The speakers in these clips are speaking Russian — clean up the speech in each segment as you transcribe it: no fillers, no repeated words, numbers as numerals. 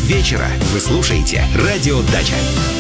вечера вы слушаете «Радио Дача».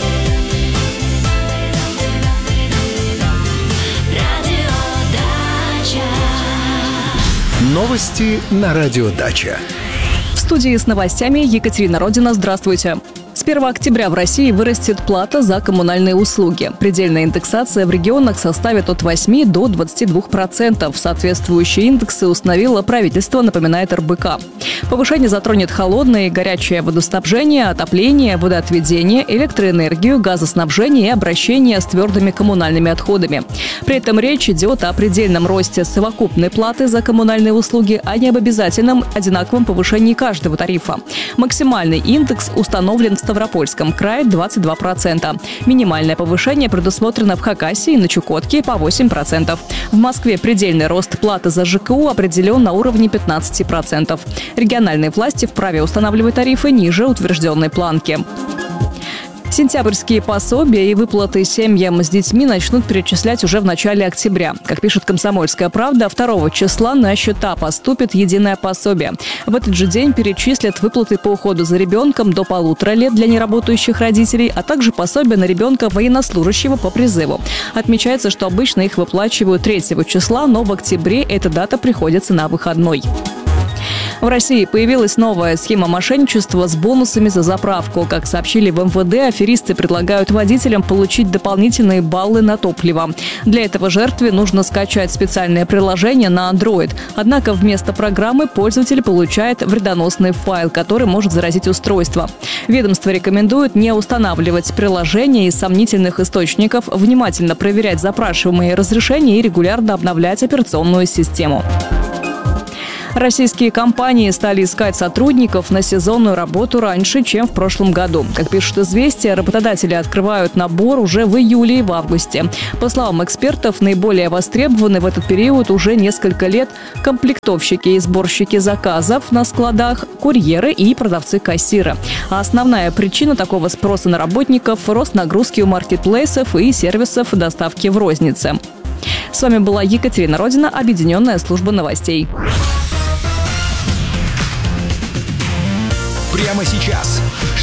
Новости на «Радио Дача». В студии с новостями Екатерина Родина. Здравствуйте. С 1 октября в России вырастет плата за коммунальные услуги. Предельная индексация в регионах составит от 8 до 22%. Соответствующие индексы установило правительство, напоминает РБК. Повышение затронет холодное и горячее водоснабжение, отопление, водоотведение, электроэнергию, газоснабжение и обращение с твердыми коммунальными отходами. При этом речь идет о предельном росте совокупной платы за коммунальные услуги, а не об обязательном одинаковом повышении каждого тарифа. Максимальный индекс установлен в Ставропольском крае 22%. Минимальное повышение предусмотрено в Хакасии и на Чукотке по 8%. В Москве предельный рост платы за ЖКУ определен на уровне 15%. Региональные власти вправе устанавливать тарифы ниже утвержденной планки. Сентябрьские пособия и выплаты семьям с детьми начнут перечислять уже в начале октября. Как пишет «Комсомольская правда», 2 числа на счета поступит единое пособие. В этот же день перечислят выплаты по уходу за ребенком до 1,5 лет для неработающих родителей, а также пособие на ребенка военнослужащего по призыву. Отмечается, что обычно их выплачивают 3 числа, но в октябре эта дата приходится на выходной. В России появилась новая схема мошенничества с бонусами за заправку. Как сообщили в МВД, аферисты предлагают водителям получить дополнительные баллы на топливо. Для этого жертве нужно скачать специальное приложение на Android. Однако вместо программы пользователь получает вредоносный файл, который может заразить устройство. Ведомство рекомендует не устанавливать приложения из сомнительных источников, внимательно проверять запрашиваемые разрешения и регулярно обновлять операционную систему. Российские компании стали искать сотрудников на сезонную работу раньше, чем в прошлом году. Как пишут «Известия», работодатели открывают набор уже в июле и в августе. По словам экспертов, наиболее востребованы в этот период уже несколько лет комплектовщики и сборщики заказов на складах, курьеры и продавцы-кассиры. А основная причина такого спроса на работников – рост нагрузки у маркетплейсов и сервисов доставки в рознице. С вами была Екатерина Родина, Объединенная служба новостей. Прямо сейчас